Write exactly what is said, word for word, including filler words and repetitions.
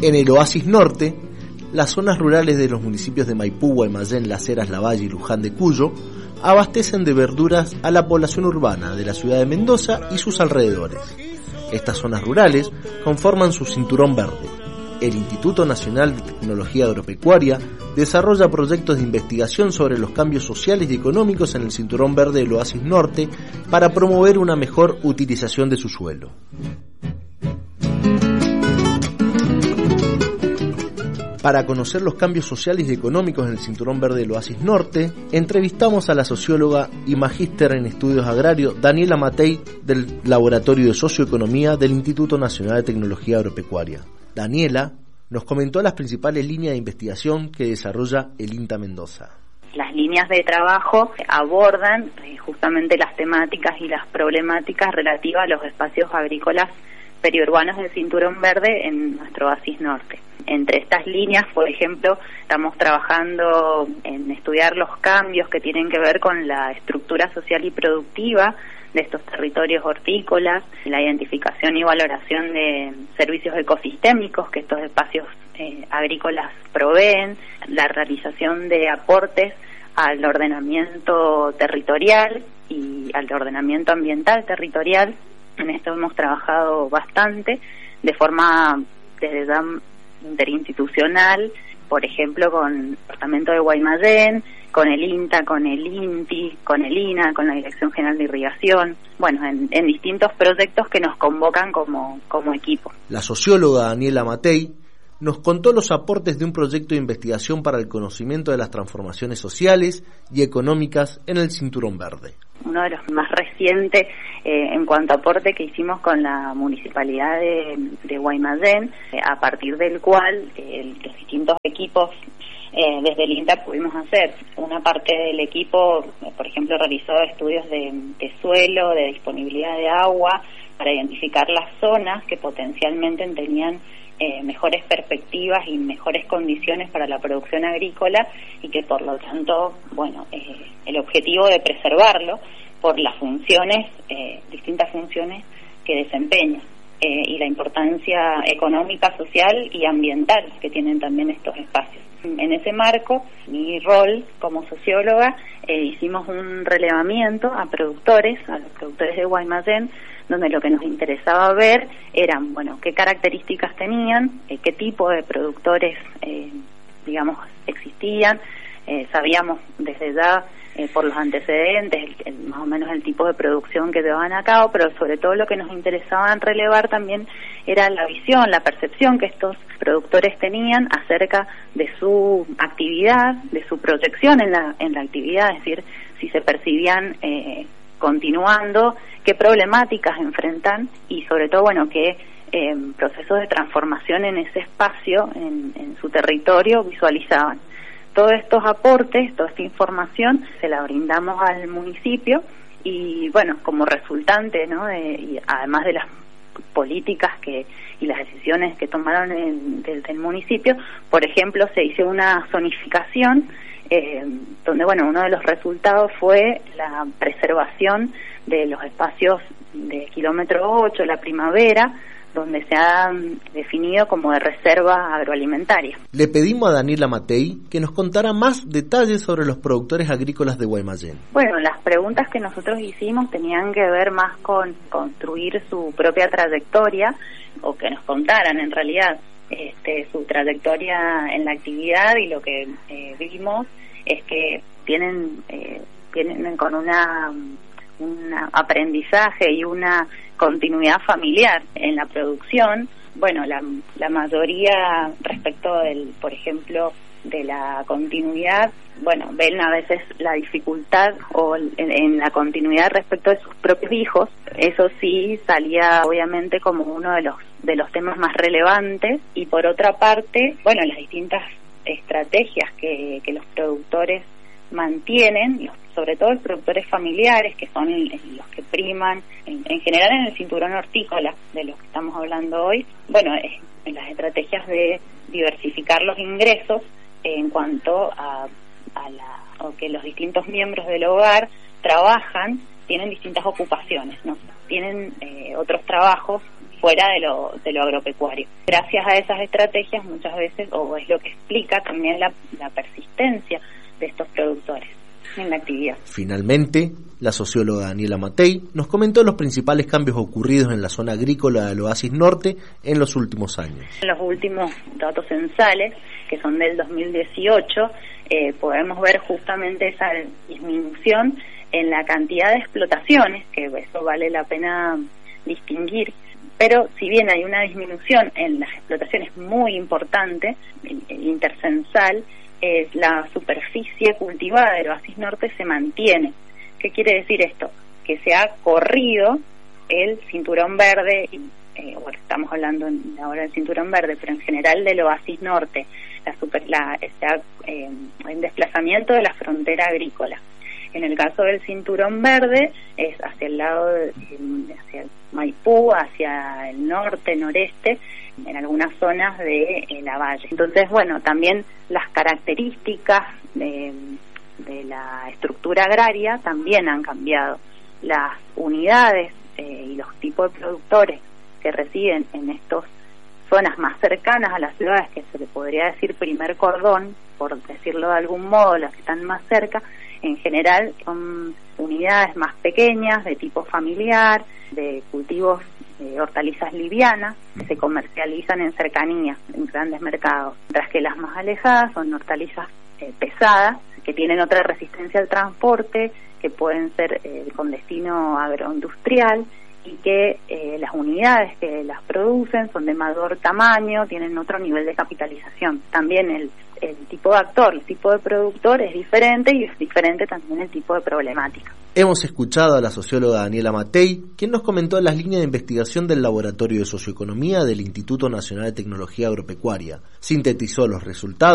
En el Oasis Norte, las zonas rurales de los municipios de Maipú, Guaymallén, Las Heras, Lavalle y Luján de Cuyo abastecen de verduras a la población urbana de la ciudad de Mendoza y sus alrededores. Estas zonas rurales conforman su cinturón verde. El Instituto Nacional de Tecnología Agropecuaria desarrolla proyectos de investigación sobre los cambios sociales y económicos en el cinturón verde del Oasis Norte para promover una mejor utilización de su suelo. Para conocer los cambios sociales y económicos en el cinturón verde del Oasis Norte, entrevistamos a la socióloga y magíster en estudios agrarios Daniela Matei del Laboratorio de Socioeconomía del Instituto Nacional de Tecnología Agropecuaria. Daniela nos comentó las principales líneas de investigación que desarrolla el INTA Mendoza. Las líneas de trabajo abordan eh, justamente las temáticas y las problemáticas relativas a los espacios agrícolas periurbanos del cinturón verde en nuestro Oasis Norte. Entre estas líneas, por ejemplo, estamos trabajando en estudiar los cambios que tienen que ver con la estructura social y productiva de estos territorios hortícolas, la identificación y valoración de servicios ecosistémicos que estos espacios eh, agrícolas proveen, la realización de aportes al ordenamiento territorial y al ordenamiento ambiental territorial. En esto hemos trabajado bastante de forma desde ya interinstitucional, por ejemplo con el Departamento de Guaymallén, con el INTA, con el INTI, con el INA, con la Dirección General de Irrigación, bueno, en, en distintos proyectos que nos convocan como, como equipo. La socióloga Daniela Matei nos contó los aportes de un proyecto de investigación para el conocimiento de las transformaciones sociales y económicas en el cinturón verde. Uno de los más recientes eh, en cuanto a aporte que hicimos con la Municipalidad de, de Guaymallén, eh, a partir del cual eh, los distintos equipos eh, desde el INTA pudimos hacer. Una parte del equipo, eh, por ejemplo, realizó estudios de, de suelo, de disponibilidad de agua, para identificar las zonas que potencialmente tenían Eh, mejores perspectivas y mejores condiciones para la producción agrícola y que por lo tanto, bueno, eh, el objetivo de preservarlo por las funciones, eh, distintas funciones que desempeña eh, y la importancia económica, social y ambiental que tienen también estos espacios. En ese marco, mi rol como socióloga, eh, hicimos un relevamiento a productores, a los productores de Guaymallén, donde lo que nos interesaba ver eran, bueno, qué características tenían, eh, qué tipo de productores, eh, digamos, existían. Eh, sabíamos desde ya, eh, por los antecedentes, el, el, más o menos el tipo de producción que llevaban a cabo, pero sobre todo lo que nos interesaba relevar también era la visión, la percepción que estos productores tenían acerca de su actividad, de su proyección en la, en la actividad, es decir, si se percibían eh, continuando, qué problemáticas enfrentan y sobre todo, bueno, qué eh, procesos de transformación en ese espacio, en, en su territorio, visualizaban. Todos estos aportes, toda esta información, se la brindamos al municipio y, bueno, como resultante, ¿no?, de, y además de las políticas que y las decisiones que tomaron en, desde el municipio, por ejemplo, se hizo una zonificación eh, donde, bueno, uno de los resultados fue la preservación de los espacios de kilómetro ocho, la primavera, donde se ha definido como de reserva agroalimentaria. Le pedimos a Daniela Matei que nos contara más detalles sobre los productores agrícolas de Guaymallén. Bueno, las preguntas que nosotros hicimos tenían que ver más con construir su propia trayectoria, o que nos contaran en realidad este, su trayectoria en la actividad, y lo que eh, vimos es que tienen, eh, tienen con una... un aprendizaje y una continuidad familiar en la producción. Bueno, la, la mayoría respecto del, por ejemplo, de la continuidad, bueno, ven a veces la dificultad o en, en la continuidad respecto de sus propios hijos. Eso sí salía obviamente como uno de los de los temas más relevantes. Y por otra parte, bueno, las distintas estrategias que, que los productores mantienen, los, sobre todo los productores familiares, que son los que priman en, en general en el cinturón hortícola de los que estamos hablando hoy. Bueno, eh, en las estrategias de diversificar los ingresos eh, en cuanto a, a la o que los distintos miembros del hogar trabajan, tienen distintas ocupaciones, ¿no? Tienen eh, otros trabajos fuera de lo, de lo agropecuario. Gracias a esas estrategias muchas veces, o es lo que explica también la, la persistencia de estos productores en la actividad. Finalmente, la socióloga Daniela Matei nos comentó los principales cambios ocurridos en la zona agrícola del Oasis Norte en los últimos años. En los últimos datos censales, que son del dos mil dieciocho, eh, podemos ver justamente esa disminución en la cantidad de explotaciones, que eso vale la pena distinguir, pero si bien hay una disminución en las explotaciones muy importante, intercensal, es la superficie cultivada del Oasis Norte se mantiene. ¿Qué quiere decir esto? Que se ha corrido el cinturón verde, eh, bueno, estamos hablando ahora del cinturón verde, pero en general del Oasis Norte, la super, la, está eh, en desplazamiento de la frontera agrícola. En el caso del cinturón verde es hacia el lado de, hacia el Maipú, hacia el norte, noreste, en algunas zonas de eh, la valle. Entonces, bueno, también las características de, de la estructura agraria también han cambiado. Las unidades eh, y los tipos de productores que residen en estas zonas más cercanas a las ciudades, que se le podría decir primer cordón, por decirlo de algún modo, las que están más cerca, en general son unidades más pequeñas, de tipo familiar, de cultivos de hortalizas livianas, que se comercializan en cercanía, en grandes mercados, mientras que las más alejadas son hortalizas eh, pesadas, que tienen otra resistencia al transporte, que pueden ser eh, con destino agroindustrial, y que eh, las unidades que las producen son de mayor tamaño, tienen otro nivel de capitalización. También el, el tipo de actor, el tipo de productor es diferente, y es diferente también el tipo de problemática. Hemos escuchado a la socióloga Daniela Matei, quien nos comentó las líneas de investigación del Laboratorio de Socioeconomía del Instituto Nacional de Tecnología Agropecuaria. Sintetizó los resultados